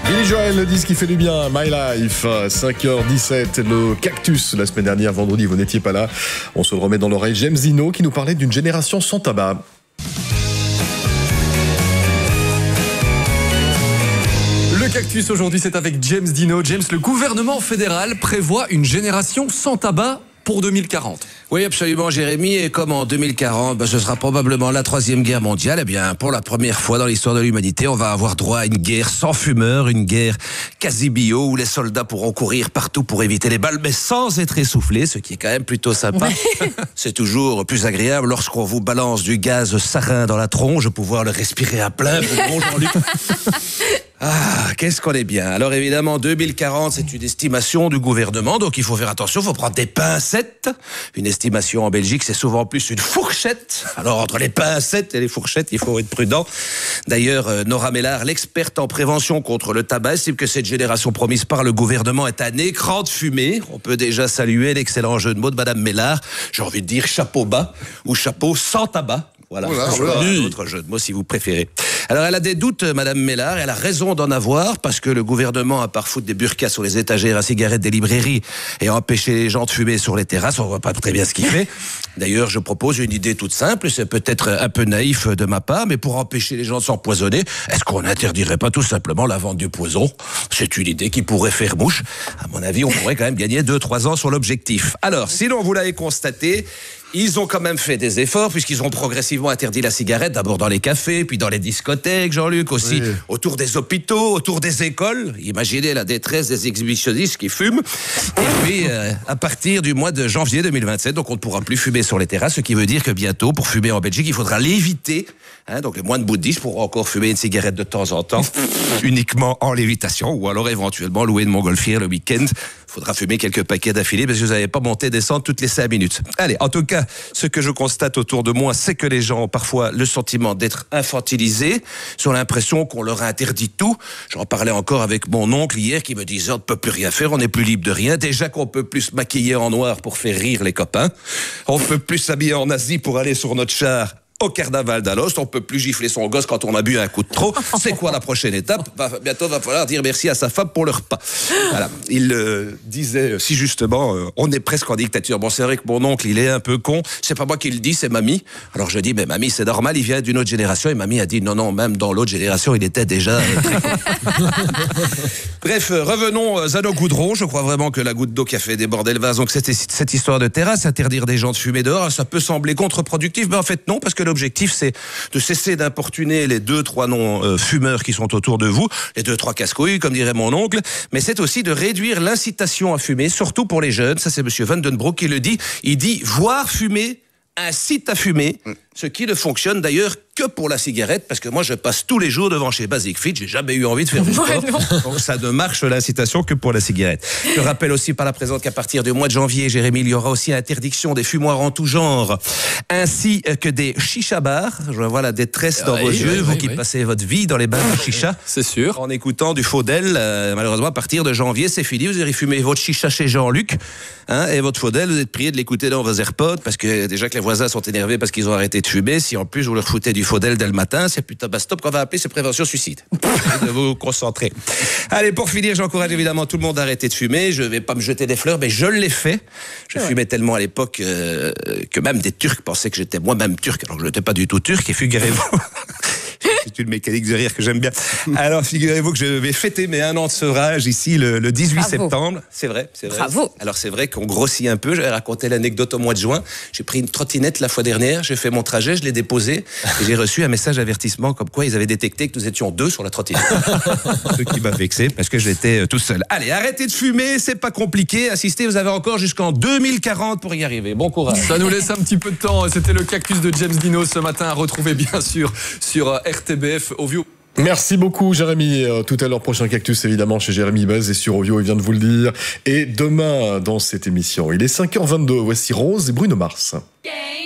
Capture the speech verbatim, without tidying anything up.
Billy Joel, le disque qui fait du bien, My Life, cinq heures dix-sept, le Cactus, la semaine dernière, vendredi, vous n'étiez pas là. On se le remet dans l'oreille, James Dino qui nous parlait d'une génération sans tabac. Le Cactus aujourd'hui, c'est avec James Dino. James, le gouvernement fédéral prévoit une génération sans tabac pour deux mille quarante. Oui, absolument, Jérémy. Et comme en deux mille quarante, ben, ce sera probablement la troisième guerre mondiale, eh bien, pour la première fois dans l'histoire de l'humanité, on va avoir droit à une guerre sans fumeurs, une guerre quasi bio, où les soldats pourront courir partout pour éviter les balles, mais sans être essoufflés, ce qui est quand même plutôt sympa. Ouais. C'est toujours plus agréable lorsqu'on vous balance du gaz sarin dans la tronche, pouvoir le respirer à plein. Bon, Jean-Luc. Ah, qu'est-ce qu'on est bien. Alors évidemment, deux mille quarante, c'est une estimation du gouvernement, donc il faut faire attention, il faut prendre des pincettes. Une estimation en Belgique, c'est souvent plus une fourchette. Alors entre les pincettes et les fourchettes, il faut être prudent. D'ailleurs, euh, Nora Mellard, l'experte en prévention contre le tabac, estime que cette génération promise par le gouvernement est un écran de fumée. On peut déjà saluer l'excellent jeu de mots de Madame Mellard. J'ai envie de dire chapeau bas ou chapeau sans tabac. Voilà, voilà, voilà. Un autre jeu de mots si vous préférez. Alors elle a des doutes, Madame Mellard, elle a raison d'en avoir, parce que le gouvernement, à part foutre des burkas sur les étagères à cigarettes des librairies et empêcher les gens de fumer sur les terrasses, on voit pas très bien ce qu'il fait. D'ailleurs, je propose une idée toute simple, c'est peut-être un peu naïf de ma part, mais pour empêcher les gens de s'empoisonner, est-ce qu'on n'interdirait pas tout simplement la vente du poison? C'est une idée qui pourrait faire mouche. À mon avis, on pourrait quand même gagner deux trois ans sur l'objectif. Alors, sinon vous l'avez constaté, ils ont quand même fait des efforts, puisqu'ils ont progressivement interdit la cigarette, d'abord dans les cafés, puis dans les discothèques, Jean-Luc, aussi, oui. Autour des hôpitaux, autour des écoles. Imaginez la détresse des exhibitionnistes qui fument. Et puis, euh, à partir du mois de janvier deux mille vingt-sept, donc on ne pourra plus fumer sur les terrasses, ce qui veut dire que bientôt, pour fumer en Belgique, il faudra l'éviter. Hein, donc les moins de bouddhistes pourront encore fumer une cigarette de temps en temps, uniquement en lévitation, ou alors éventuellement louer une montgolfière le week-end. Il faudra fumer quelques paquets d'affilée, parce que vous n'avez pas monté descendre toutes les cinq minutes. Allez, en tout cas, ce que je constate autour de moi, c'est que les gens ont parfois le sentiment d'être infantilisés, ils ont l'impression qu'on leur a interdit tout. J'en parlais encore avec mon oncle hier qui me disait on ne peut plus rien faire, on n'est plus libre de rien. Déjà qu'on peut plus se maquiller en noir pour faire rire les copains, on peut plus s'habiller en Asie pour aller sur notre char au carnaval d'Alost, on peut plus gifler son gosse quand on a bu un coup de trop. C'est quoi la prochaine étape? Va, Bientôt va falloir dire merci à sa femme pour le repas. Voilà. Il euh, disait si justement, euh, on est presque en dictature. Bon, c'est vrai que mon oncle, il est un peu con. C'est pas moi qui le dis, c'est mamie. Alors je dis, mais mamie, c'est normal, il vient d'une autre génération. Et mamie a dit, non, non, même dans l'autre génération, il était déjà euh, très con. Bref, euh, revenons à nos goudrons. Je crois vraiment que la goutte d'eau qui a fait déborder le vase, donc cette, cette histoire de terrasse, interdire des gens de fumer dehors, ça peut sembler contre-productif, mais en fait non, parce que l'objectif, c'est de cesser d'importuner les deux, trois non-fumeurs qui sont autour de vous, les deux, trois casse-couilles, comme dirait mon oncle, mais c'est aussi de réduire l'incitation à fumer, surtout pour les jeunes. Ça, c'est monsieur Van Den Broek qui le dit. Il dit, voir fumer incite à fumer, ce qui ne fonctionne d'ailleurs que pour la cigarette, parce que moi je passe tous les jours devant chez Basic Fit, j'ai jamais eu envie de faire du sport, ouais, donc ça ne marche l'incitation que pour la cigarette. Je rappelle aussi par la présente qu'à partir du mois de janvier, Jérémy, il y aura aussi interdiction des fumoirs en tout genre, ainsi que des chicha-bars. Je vois la détresse dans oui, vos oui, yeux, oui, vous oui, qui oui. passez votre vie dans les bars de chicha, c'est sûr, en écoutant du Faudel. Euh, malheureusement, à partir de janvier, c'est fini, vous irez fumer votre chicha chez Jean-Luc, hein, et votre Faudel, vous êtes prié de l'écouter dans vos AirPods, parce que déjà que les voisins sont énervés parce qu'ils ont arrêté de fumer. Si en plus vous leur foutez du Faudel dès le matin, c'est putain bah stop qu'on va appeler, c'est prévention suicide. De vous concentrer. Allez, pour finir, j'encourage évidemment tout le monde à arrêter de fumer. Je vais pas me jeter des fleurs, mais je l'ai fait. Je ouais. fumais tellement à l'époque euh, que même des Turcs pensaient que j'étais moi-même turc, alors que je n'étais pas du tout turc. Et figurez-vous, c'est une mécanique de rire que j'aime bien. Alors figurez-vous que je vais fêter mes un an de sevrage ici le, le dix-huit Bravo. septembre. C'est vrai, c'est vrai. Bravo. Alors c'est vrai qu'on grossit un peu. J'avais raconté l'anecdote au mois de juin. J'ai pris une trottinette la fois dernière, j'ai fait mon trajet, je l'ai déposée et j'ai reçu un message avertissement comme quoi ils avaient détecté que nous étions deux sur la trottinette. Ce qui m'a vexé parce que j'étais tout seul. Allez, arrêtez de fumer, c'est pas compliqué. Assistez, vous avez encore jusqu'en deux mille quarante pour y arriver. Bon courage. Ça nous laisse un petit peu de temps. C'était le Cactus de James Dino ce matin à retrouver bien sûr sur R T B F Ovio. Merci beaucoup Jérémy. Euh, tout à l'heure, prochain Cactus évidemment chez Jérémy Buzz et sur Ovio, il vient de vous le dire. Et demain dans cette émission, il est cinq heures vingt-deux, voici Rose et Bruno Mars.